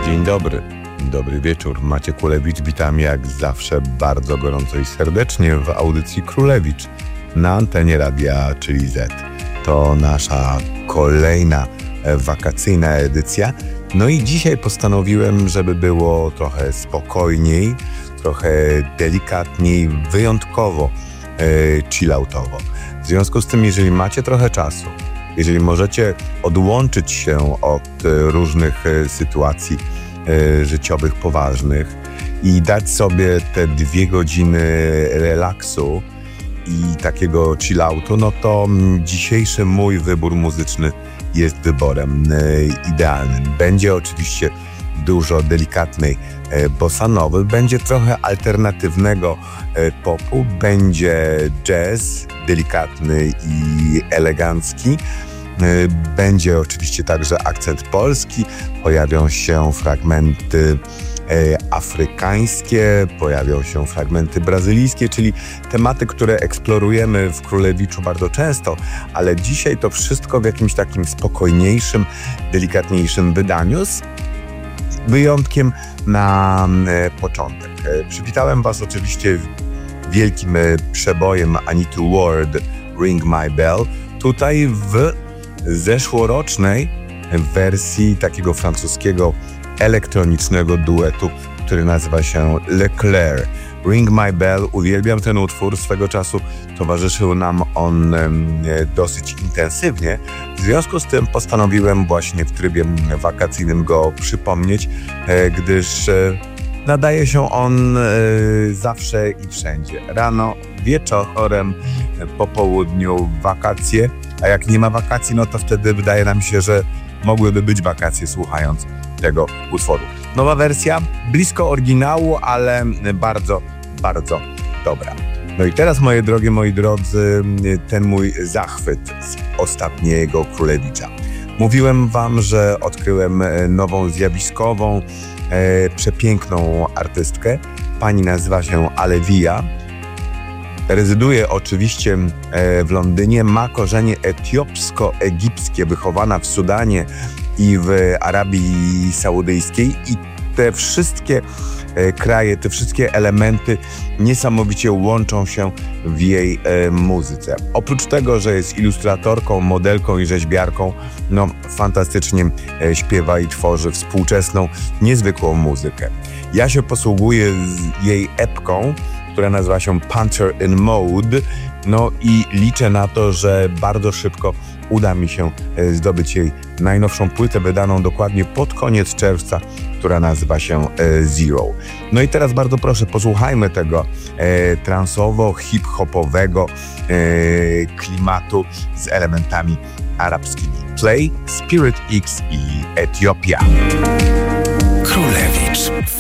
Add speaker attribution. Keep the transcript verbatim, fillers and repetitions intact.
Speaker 1: Dzień dobry, dobry wieczór. Maciek Kulewicz, witam jak zawsze bardzo gorąco i serdecznie w audycji Królewicz na antenie radia, czyli Z. To nasza kolejna wakacyjna edycja. No i dzisiaj postanowiłem, żeby było trochę spokojniej, trochę delikatniej, wyjątkowo e, chilloutowo. W związku z tym, jeżeli macie trochę czasu, jeżeli możecie odłączyć się od e, różnych e, sytuacji e, życiowych, poważnych i dać sobie te dwie godziny relaksu i takiego chilloutu, no to dzisiejszy mój wybór muzyczny jest wyborem e, idealnym. Będzie oczywiście dużo delikatnej e, bossa nowy, będzie trochę alternatywnego e, popu, będzie jazz delikatny i elegancki, e, będzie oczywiście także akcent polski, pojawią się fragmenty e, afrykańskie, pojawią się fragmenty brazylijskie, czyli tematy, które eksplorujemy w Królewiczu bardzo często, ale dzisiaj to wszystko w jakimś takim spokojniejszym, delikatniejszym wydaniu, z wyjątkiem na e, początek. E, przywitałem Was oczywiście wielkim e, przebojem Anity Ward, Ring My Bell, tutaj w zeszłorocznej wersji takiego francuskiego elektronicznego duetu, który nazywa się Leclerc. Ring My Bell, uwielbiam ten utwór, swego czasu towarzyszył nam on e, dosyć intensywnie, w związku z tym postanowiłem właśnie w trybie wakacyjnym go przypomnieć, e, gdyż e, nadaje się on e, zawsze i wszędzie. Rano, wieczorem, po południu, wakacje, a jak nie ma wakacji, no to wtedy wydaje nam się, że mogłyby być wakacje słuchając tego utworu. Nowa wersja, blisko oryginału, ale bardzo, bardzo dobra. No i teraz, moje drogie, moi drodzy, ten mój zachwyt z ostatniego Królewicza. Mówiłem wam, że odkryłem nową zjawiskową, e, przepiękną artystkę. Pani nazywa się Alevia. Rezyduje oczywiście w Londynie, ma korzenie etiopsko-egipskie, wychowana w Sudanie i w Arabii Saudyjskiej, i te wszystkie kraje, te wszystkie elementy niesamowicie łączą się w jej e, muzyce. Oprócz tego, że jest ilustratorką, modelką i rzeźbiarką, no fantastycznie e, śpiewa i tworzy współczesną, niezwykłą muzykę. Ja się posługuję z jej epką, która nazywa się Panther in Mode, no i liczę na to, że bardzo szybko uda mi się zdobyć jej najnowszą płytę, wydaną dokładnie pod koniec czerwca, która nazywa się Zero. No i teraz bardzo proszę, posłuchajmy tego e, transowo-hip-hopowego e, klimatu z elementami arabskimi. Play, Spirit X i Etiopia.
Speaker 2: Królewicz.